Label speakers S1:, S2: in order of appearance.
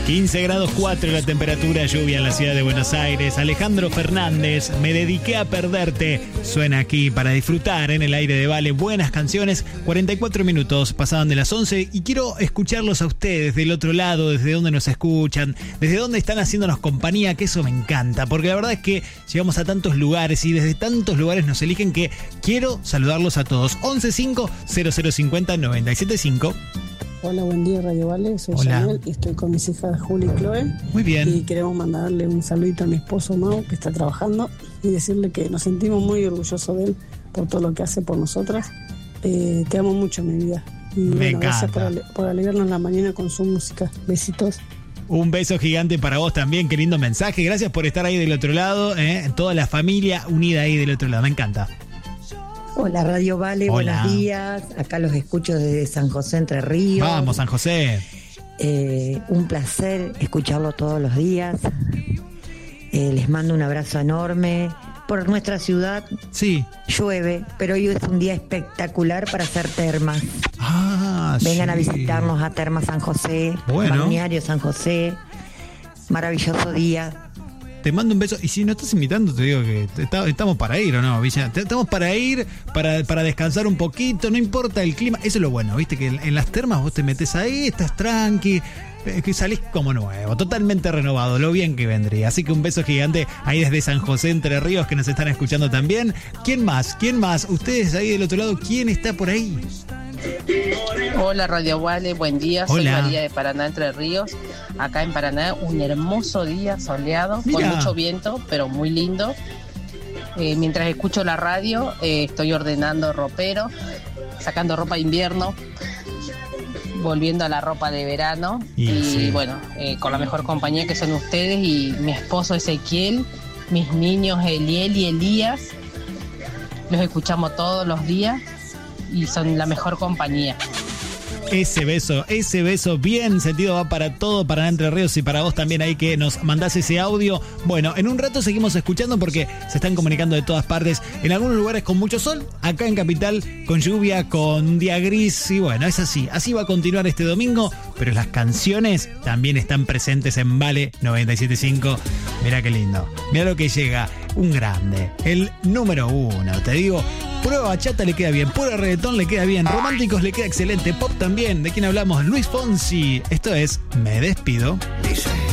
S1: 15 grados 4 la temperatura, lluvia en la ciudad de Buenos Aires. Alejandro Fernández, Me dediqué a perderte. Suena aquí para disfrutar en el aire de Vale. Buenas canciones. 44 minutos pasaban de las 11 y quiero escucharlos a ustedes del otro lado, desde donde nos escuchan, desde donde están haciéndonos compañía, que eso me encanta, porque la verdad es que llegamos a tantos lugares y desde tantos lugares nos eligen que quiero saludarlos a todos. 115-0050-975.
S2: Hola, buen día, Radio Vale. Soy Samuel y estoy con mis hijas Juli y Chloe.
S1: Muy bien.
S2: Y queremos mandarle un saludito a mi esposo Mau, que está trabajando, y decirle que nos sentimos muy orgullosos de él por todo lo que hace por nosotras. Te amo mucho, mi vida. Y
S1: Me
S2: gracias
S1: encanta.
S2: por alegrarnos la mañana con su música. Besitos.
S1: Un beso gigante para vos también, qué lindo mensaje. Gracias por estar ahí del otro lado, toda la familia unida ahí del otro lado. Me encanta.
S3: Hola Radio Vale,
S1: Hola.
S3: buenos días. Acá los escucho desde San José, Entre Ríos.
S1: Vamos, San José.
S3: Un placer escucharlo todos los días. Les mando un abrazo enorme. Por nuestra ciudad
S1: Sí.
S3: llueve, pero hoy es un día espectacular para hacer termas. Vengan
S1: sí.
S3: a visitarnos a Termas San José,
S1: Bueno.
S3: Balneario San José. Maravilloso día.
S1: Te mando un beso. Y si no estás invitando, te digo que estamos para ir, ¿o no, Villa? Estamos para ir, para descansar un poquito, no importa el clima. Eso es lo bueno, ¿viste? Que en las termas vos te metes ahí, estás tranqui, que salís como nuevo, totalmente renovado, lo bien que vendría. Así que un beso gigante ahí desde San José, Entre Ríos, que nos están escuchando también. ¿Quién más? Ustedes ahí del otro lado, ¿quién está por ahí?
S4: Hola Radio Vale, buen día, soy
S1: Hola.
S4: María de Paraná, Entre Ríos. Acá en Paraná un hermoso día soleado,
S1: Mirá.
S4: con mucho viento, pero muy lindo. Mientras escucho la radio, estoy ordenando ropero, sacando ropa de invierno, volviendo a la ropa de verano.
S1: Y sí.
S4: Bueno, con la mejor compañía que son ustedes y mi esposo Ezequiel, mis niños Eliel y Elías. Los escuchamos todos los días y son la mejor compañía.
S1: Ese beso bien sentido va para todo, para Entre Ríos y para vos también ahí que nos mandás ese audio. Bueno, en un rato seguimos escuchando porque se están comunicando de todas partes. En algunos lugares con mucho sol, acá en Capital con lluvia, con un día gris. Y bueno, es así va a continuar este domingo. Pero las canciones también están presentes en Vale 97.5. Mirá qué lindo, mirá lo que llega, un grande, el número 1, te digo. Pura bachata le queda bien, pura reggaetón le queda bien, románticos le queda excelente, pop también. ¿De quién hablamos? Luis Fonsi. Esto es Me Despido.
S5: Dice